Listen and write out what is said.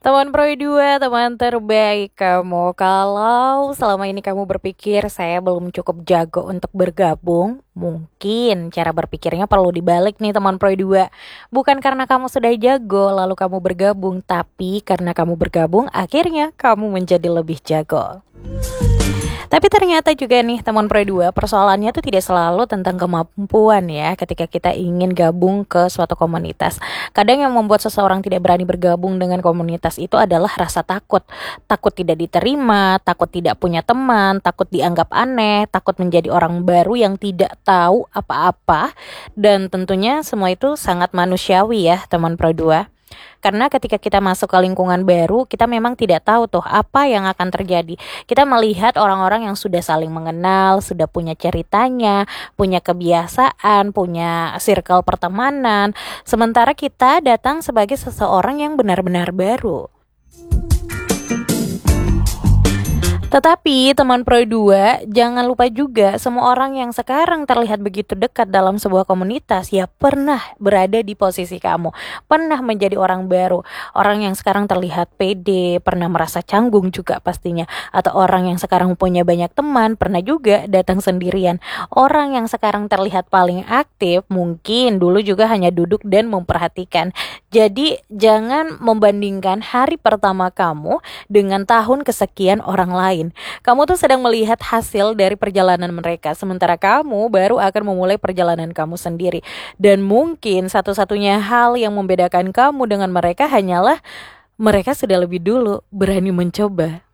Teman Pro 2, teman terbaik kamu. Kalau selama ini kamu berpikir saya belum cukup jago untuk bergabung, mungkin cara berpikirnya perlu dibalik nih teman Pro 2. Bukan karena kamu sudah jago lalu kamu bergabung, tapi karena kamu bergabung akhirnya kamu menjadi lebih jago. Tapi ternyata juga nih teman Pro 2, persoalannya tuh tidak selalu tentang kemampuan ya ketika kita ingin gabung ke suatu komunitas. Kadang yang membuat seseorang tidak berani bergabung dengan komunitas itu adalah rasa takut. Takut tidak diterima, takut tidak punya teman, takut dianggap aneh, takut menjadi orang baru yang tidak tahu apa-apa. Dan tentunya semua itu sangat manusiawi ya teman Pro 2. Karena ketika kita masuk ke lingkungan baru, kita memang tidak tahu tuh apa yang akan terjadi. Kita melihat orang-orang yang sudah saling mengenal, sudah punya ceritanya, punya kebiasaan, punya circle pertemanan. Sementara kita datang sebagai seseorang yang benar-benar baru. Tetapi teman Pro 2, jangan lupa juga semua orang yang sekarang terlihat begitu dekat dalam sebuah komunitas ya pernah berada di posisi kamu, pernah menjadi orang baru. Orang yang sekarang terlihat pede, pernah merasa canggung juga pastinya. Atau orang yang sekarang punya banyak teman, pernah juga datang sendirian. Orang yang sekarang terlihat paling aktif, mungkin dulu juga hanya duduk dan memperhatikan. Jadi jangan membandingkan hari pertama kamu dengan tahun kesekian orang lain. Kamu tuh sedang melihat hasil dari perjalanan mereka, sementara kamu baru akan memulai perjalanan kamu sendiri. Dan mungkin satu-satunya hal yang membedakan kamu dengan mereka hanyalah mereka sudah lebih dulu berani mencoba.